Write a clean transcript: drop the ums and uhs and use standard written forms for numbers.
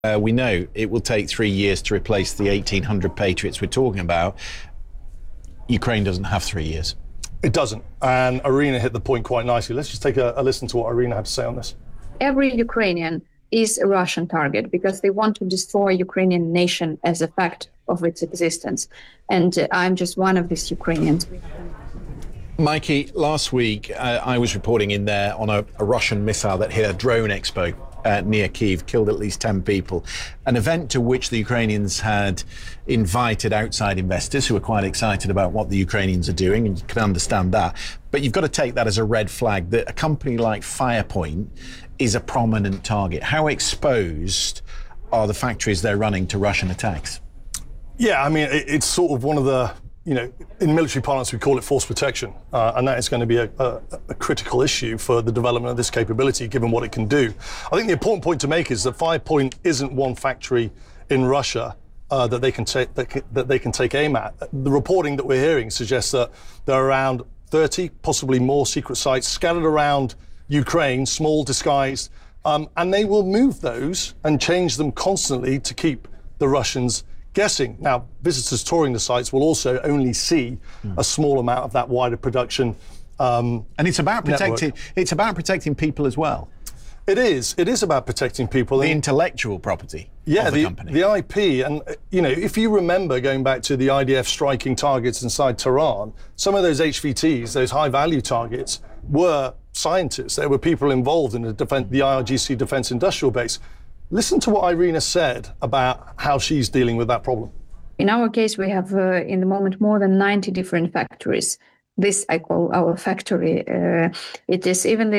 We know it will take 3 years to replace the 1,800 Patriots we're talking about. Ukraine doesn't have 3 years. It doesn't. And Irina hit the point quite nicely. Let's just take a listen to what Irina had to say on this. Every Ukrainian is a Russian target because they want to destroy Ukrainian nation as a fact of its existence. And I'm just one of these Ukrainians. Mikey, last week I was reporting in there on a Russian missile that hit a drone expo near Kyiv, killed at least 10 people, an event to which the Ukrainians had invited outside investors who are quite excited about what the Ukrainians are doing, and you can understand that. But you've got to take that as a red flag that a company like Firepoint is a prominent target. How exposed are the factories they're running to Russian attacks? Yeah, I mean, it's sort of one of the, in military parlance, we call it force protection. And that is going to be a critical issue for the development of this capability, given what it can do. I think the important point to make is that Firepoint isn't one factory in Russia that they can take aim at. The reporting that we're hearing suggests that there are around 30, possibly more, secret sites scattered around Ukraine, small, disguised, and they will move those and change them constantly to keep the Russians guessing. Now, visitors touring the sites will also only see a small amount of that wider production. And it's about protecting. It's about protecting people as well. It is. It is about protecting people. The intellectual property. Yeah, of the company. The IP. And if you remember going back to the IDF striking targets inside Tehran, some of those HVTs, those high-value targets, were scientists. There were people involved in the IRGC Defence Industrial Base. Listen to what Irina said about how she's dealing with that problem. In our case, we have, in the moment, more than 90 different factories. This I call our factory. It is evenly